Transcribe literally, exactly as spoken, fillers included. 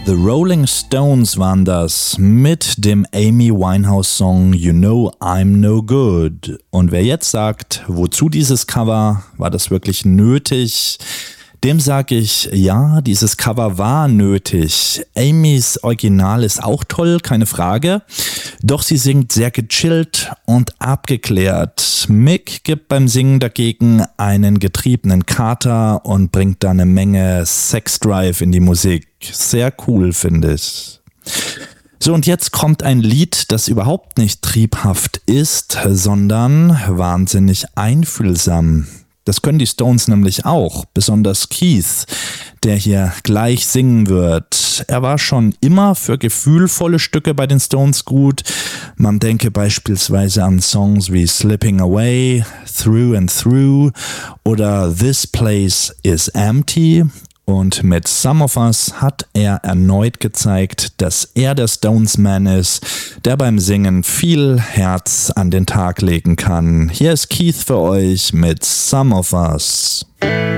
The Rolling Stones waren das mit dem Amy Winehouse-Song You Know I'm No Good. Und wer jetzt sagt, wozu dieses Cover, war das wirklich nötig? Dem sage ich, ja, dieses Cover war nötig. Amys Original ist auch toll, keine Frage. Doch sie singt sehr gechillt und abgeklärt. Mick gibt beim Singen dagegen einen getriebenen Kater und bringt da eine Menge Sexdrive in die Musik. Sehr cool, finde ich. So, und jetzt kommt ein Lied, das überhaupt nicht triebhaft ist, sondern wahnsinnig einfühlsam. Das können die Stones nämlich auch, besonders Keith, der hier gleich singen wird. Er war schon immer für gefühlvolle Stücke bei den Stones gut. Man denke beispielsweise an Songs wie Slipping Away, Through and Through oder This Place is Empty. Und mit Some of Us hat er erneut gezeigt, dass er der Stones-Man ist, der beim Singen viel Herz an den Tag legen kann. Hier ist Keith für euch mit Some of Us.